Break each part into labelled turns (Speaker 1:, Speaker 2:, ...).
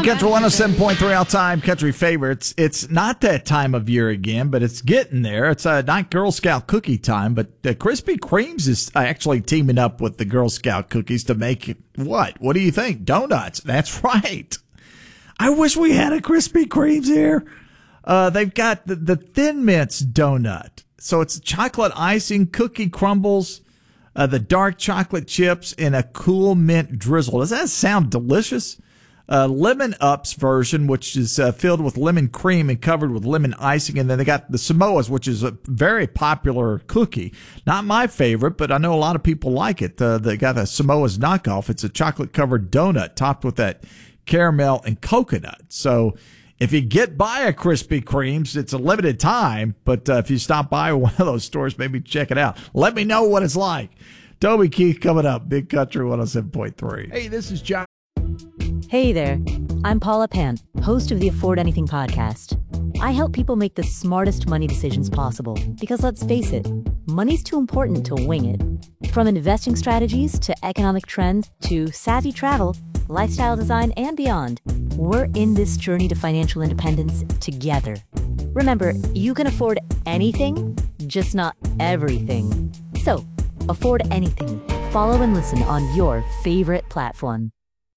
Speaker 1: Country 107.3 all-time country favorites. It's not that time of year again, but it's getting there. It's not Girl Scout cookie time, but Krispy Kreme's is actually teaming up with the Girl Scout cookies to make what? What do you think? Donuts. That's right. I wish we had a Krispy Kreme's here. They've got the Thin Mints donut. So it's chocolate icing, cookie crumbles, the dark chocolate chips, and a cool mint drizzle. Does that sound delicious? Lemon Ups version, which is filled with lemon cream and covered with lemon icing. And then they got the Samoas, which is a very popular cookie. Not my favorite, but I know a lot of people like it. They got a Samoa's knockoff. It's a chocolate-covered donut topped with that caramel and coconut. So if you get by a Krispy Kreme's, it's a limited time. But if you stop by one of those stores, maybe check it out. Let me know what it's like. Toby Keith coming up. Big Country 107.3.
Speaker 2: Hey, this is John.
Speaker 3: Hey there, I'm Paula Pant, host of the Afford Anything podcast. I help people make the smartest money decisions possible because let's face it, money's too important to wing it. From investing strategies to economic trends to savvy travel, lifestyle design, and beyond, we're in this journey to financial independence together. Remember, you can afford anything, just not everything. So, afford anything. Follow and listen on your favorite platform.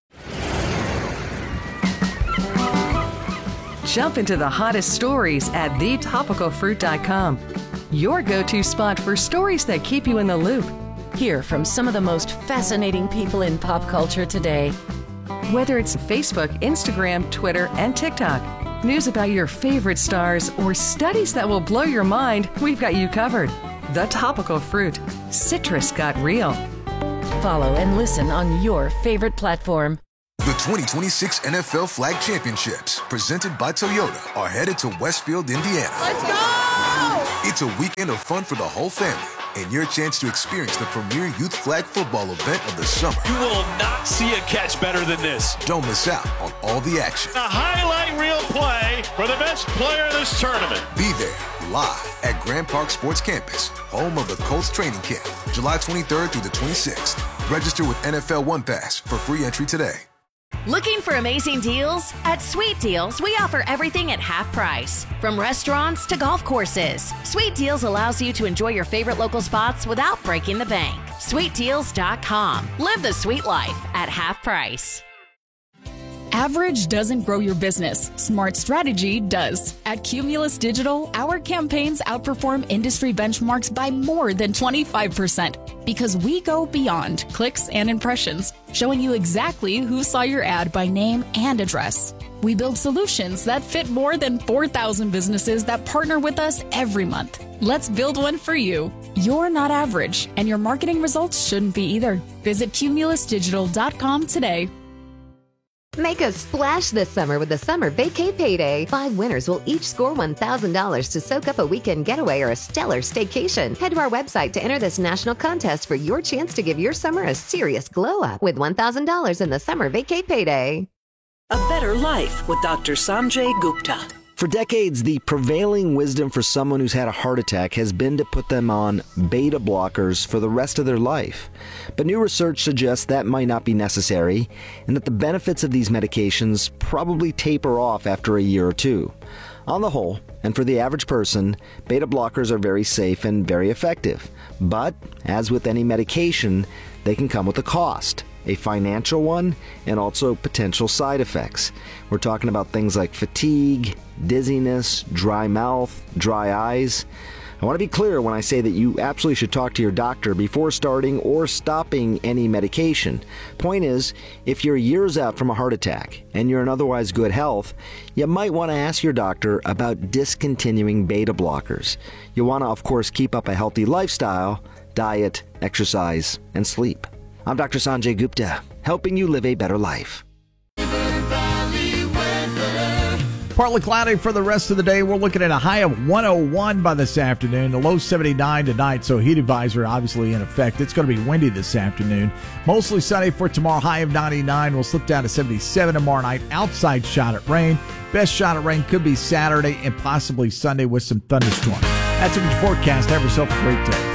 Speaker 4: Jump into the hottest stories at thetopicalfruit.com. Your go-to spot for stories that keep you in the loop.
Speaker 5: Hear from some of the most fascinating people in pop culture today.
Speaker 4: Whether it's Facebook, Instagram, Twitter, and TikTok, news about your favorite stars, or studies that will blow your mind, we've got you covered. The Topical Fruit. Citrus got real.
Speaker 5: Follow and listen on your favorite platform.
Speaker 6: The 2026 NFL Flag Championships, presented by Toyota, are headed to Westfield, Indiana.
Speaker 7: Let's go!
Speaker 6: It's a weekend of fun for the whole family and your chance to experience the premier youth flag football event of the summer.
Speaker 8: You will not see a catch better than this.
Speaker 6: Don't miss out on all the action.
Speaker 8: A highlight reel play for the best player in this tournament.
Speaker 6: Be there live at Grand Park Sports Campus, home of the Colts training camp, July 23rd through the 26th. Register with NFL One Pass for free entry today.
Speaker 9: Looking for amazing deals? At Sweet Deals, we offer everything at half price. From restaurants to golf courses, Sweet Deals allows you to enjoy your favorite local spots without breaking the bank. SweetDeals.com. Live the sweet life at half price.
Speaker 10: Average doesn't grow your business. Smart strategy does. At Cumulus Digital, our campaigns outperform industry benchmarks by more than 25% because we go beyond clicks and impressions, showing you exactly who saw your ad by name and address. We build solutions that fit more than 4,000 businesses that partner with us every month. Let's build one for you. You're not average, and your marketing results shouldn't be either. Visit cumulusdigital.com today.
Speaker 11: Make a splash this summer with the Summer Vacay Payday. 5 winners will each score $1,000 to soak up a weekend getaway or a stellar staycation. Head to our website to enter this national contest for your chance to give your summer a serious glow-up with $1,000 in the Summer Vacay Payday.
Speaker 12: A better life with Dr. Sanjay Gupta.
Speaker 13: For decades, the prevailing wisdom for someone who's had a heart attack has been to put them on beta blockers for the rest of their life. But new research suggests that might not be necessary, and that the benefits of these medications probably taper off after a year or two. On the whole, and for the average person, beta blockers are very safe and very effective. But, as with any medication, they can come with a cost. A financial one, and also potential side effects. We're talking about things like fatigue, dizziness, dry mouth, dry eyes. I want to be clear when I say that you absolutely should talk to your doctor before starting or stopping any medication. Point is, if you're years out from a heart attack and you're in otherwise good health, you might want to ask your doctor about discontinuing beta blockers. You want to, of course, keep up a healthy lifestyle, diet, exercise, and sleep. I'm Dr. Sanjay Gupta, helping you live a better life.
Speaker 1: Partly cloudy for the rest of the day. We're looking at a high of 101 by this afternoon, a low 79 tonight, so heat advisory obviously in effect. It's going to be windy this afternoon. Mostly sunny for tomorrow, high of 99. We'll slip down to 77 tomorrow night. Outside shot at rain. Best shot at rain could be Saturday and possibly Sunday with some thunderstorms. That's a forecast. Have yourself a great day.